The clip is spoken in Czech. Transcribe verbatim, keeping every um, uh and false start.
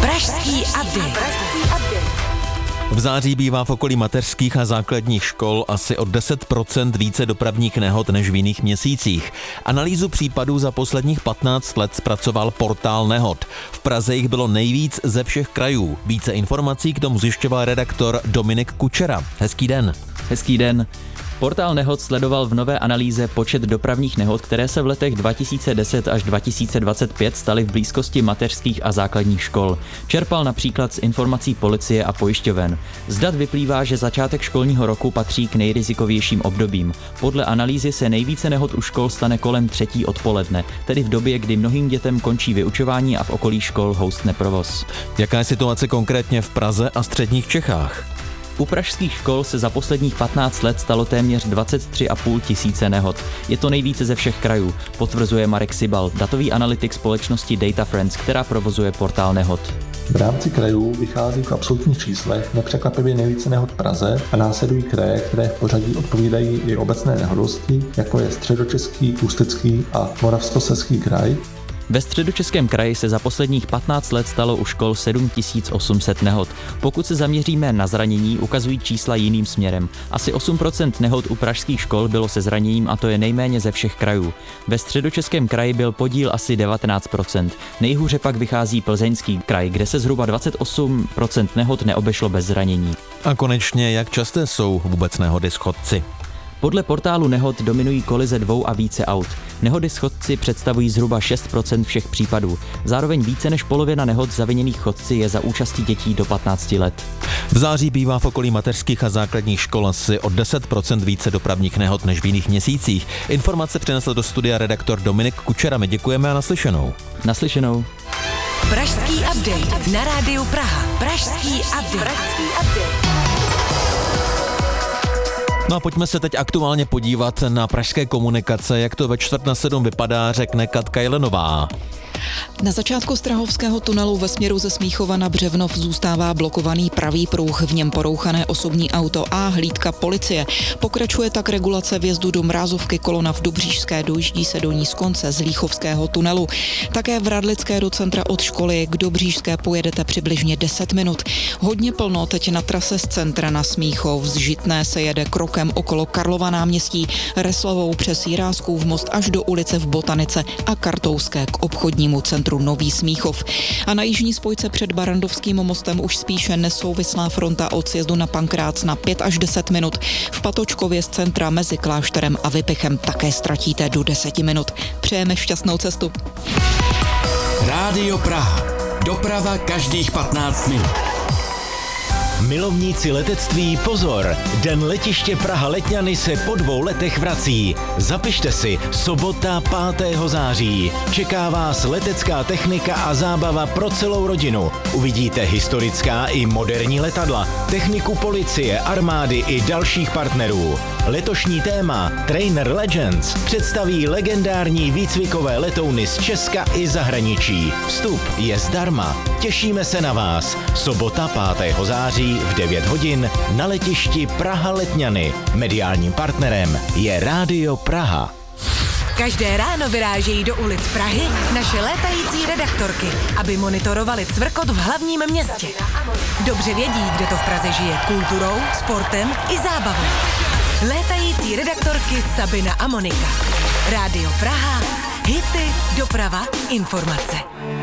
Pražský update. V září bývá v okolí mateřských a základních škol asi o deset procent více dopravních nehod než v jiných měsících. Analýzu případů za posledních patnáct let zpracoval Portál nehod. V Praze jich bylo nejvíc ze všech krajů. Více informací k tomu zjišťoval redaktor Dominik Kučera. Hezký den. Hezký den. Portál nehod sledoval v nové analýze počet dopravních nehod, které se v letech dva tisíce deset až dva tisíce dvacet pět staly v blízkosti mateřských a základních škol. Čerpal například z informací policie a pojišťoven. Z dat vyplývá, že začátek školního roku patří k nejrizikovějším obdobím. Podle analýzy se nejvíce nehod u škol stane kolem třetí odpoledne, tedy v době, kdy mnohým dětem končí vyučování a v okolí škol houstne provoz. Jaká je situace konkrétně v Praze a středních Čechách? U pražských škol se za posledních patnáct let stalo téměř dvacet tři a půl tisíce nehod. Je to nejvíce ze všech krajů, potvrzuje Marek Sibal, datový analytik společnosti Data Friends, která provozuje Portál nehod. V rámci krajů vychází v absolutních číslech nepřekvapivě nejvíce nehod v Praze a následují kraje, které v pořadí odpovídají i obecné nehodosti, jako je Středočeský, Ústecký a Moravskoslezský kraj. Ve Středočeském kraji se za posledních patnáct let stalo u škol sedm tisíc osm set nehod. Pokud se zaměříme na zranění, ukazují čísla jiným směrem. Asi osm procent nehod u pražských škol bylo se zraněním a to je nejméně ze všech krajů. Ve Středočeském kraji byl podíl asi devatenáct procent. Nejhůře pak vychází Plzeňský kraj, kde se zhruba dvacet osm procent nehod neobešlo bez zranění. A konečně, jak časté jsou vůbec nehody s chodci? Podle portálu nehod dominují kolize dvou a více aut. Nehody s chodci představují zhruba šest procent všech případů. Zároveň více než polovina nehod zaviněných chodci je za účasti dětí do patnácti let. V září bývá v okolí mateřských a základních škol asi o deset procent více dopravních nehod než v jiných měsících. Informace přinesl do studia redaktor Dominik Kučera. My děkujeme a naslyšenou. Naslyšenou. Pražský update na rádiu Praha. Pražský update. Pražský update. No a pojďme se teď aktuálně podívat na pražské komunikace, jak to ve čtvrt na sedm vypadá, řekne Katka Jelenová. Na začátku Strahovského tunelu ve směru ze Smíchova na Břevnov zůstává blokovaný pravý pruh, v něm porouchané osobní auto a hlídka policie. Pokračuje tak regulace vjezdu do Mrázovky, kolona v Dobříšské dojíždí se do ní z konce z Líchovského tunelu. Také v Radlické do centra od školy k Dobříšské pojedete přibližně deset minut. Hodně plno teď na trase z centra na Smíchov, z Žitné se jede krokem okolo Karlova náměstí, Reslovou přes Jiráskův most až do ulice v Botanice a Kartouské k obchodnímu centru Nový Smíchov. A na jižní spojce před Barandovským mostem už spíše nesouvislá fronta od sjezdu na Pankrác na pět až deset minut. V Patočkově z centra mezi Klášterem a Vypichem také ztratíte do deseti minut. Přejeme šťastnou cestu. Rádio Praha. Doprava každých patnáct minut. Milovníci letectví, pozor! Den letiště Praha-Letňany se po dvou letech vrací. Zapište si, sobota pátého září. Čeká vás letecká technika a zábava pro celou rodinu. Uvidíte historická i moderní letadla, techniku policie, armády i dalších partnerů. Letošní téma Trainer Legends představí legendární výcvikové letouny z Česka i zahraničí. Vstup je zdarma. Těšíme se na vás. Sobota pátého září v devět hodin na letišti Praha-Letňany. Mediálním partnerem je Rádio Praha. Každé ráno vyrážejí do ulic Prahy naše létající redaktorky, aby monitorovali cvrkot v hlavním městě. Dobře vědí, kde to v Praze žije kulturou, sportem i zábavou. Létající redaktorky Sabina a Monika. Rádio Praha, hity, doprava, informace.